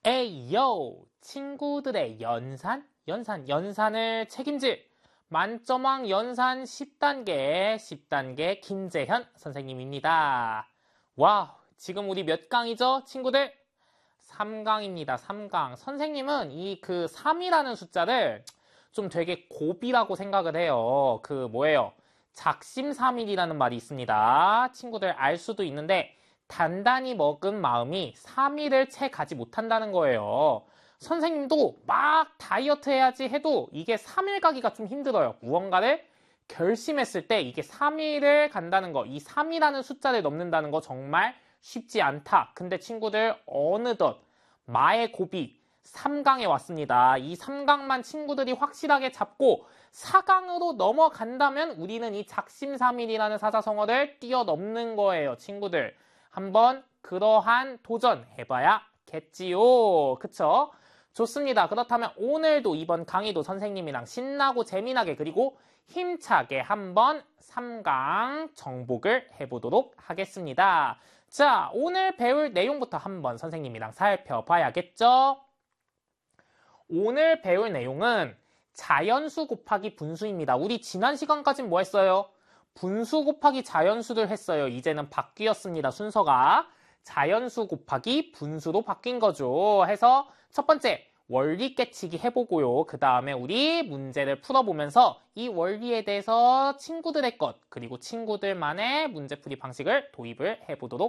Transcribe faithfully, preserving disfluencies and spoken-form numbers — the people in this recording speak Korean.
에이요! 친구들의 연산? 연산, 연산을 책임질 만점왕 연산 십 단계, 십 단계 김재현 선생님입니다. 와, 지금 우리 몇 강이죠, 친구들? 삼 강입니다, 삼 강. 선생님은 이 그 삼이라는 숫자를 좀 되게 고비라고 생각을 해요. 그 뭐예요? 작심삼일이라는 말이 있습니다. 친구들 알 수도 있는데 단단히 먹은 마음이 삼 일을 채 가지 못한다는 거예요. 선생님도 막 다이어트 해야지 해도 이게 삼 일 가기가 좀 힘들어요. 무언가를 결심했을 때 이게 삼 일을 간다는 거, 이 삼이라는 숫자를 넘는다는 거 정말 쉽지 않다. 근데 친구들 어느덧 마의 고비 삼 강에 왔습니다. 이 삼 강만 친구들이 확실하게 잡고 사 강으로 넘어간다면 우리는 이 작심삼일이라는 사자성어를 뛰어넘는 거예요, 친구들. 한번 그러한 도전 해봐야겠지요. 그쵸? 좋습니다. 그렇다면 오늘도 이번 강의도 선생님이랑 신나고 재미나게 그리고 힘차게 한번 삼 강 정복을 해보도록 하겠습니다. 자, 오늘 배울 내용부터 한번 선생님이랑 살펴봐야겠죠? 오늘 배울 내용은 자연수 곱하기 분수입니다. 우리 지난 시간까진 뭐 했어요? 분수 곱하기 자연수를 했어요. 이제는 바뀌었습니다. 순서가 자연수 곱하기 분수로 바뀐 거죠. 해서 첫 번째 원리 깨치기 해보고요. 그 다음에 우리 문제를 풀어보면서 이 원리에 대해서 친구들의 것 그리고 친구들만의 문제풀이 방식을 도입을 해보도록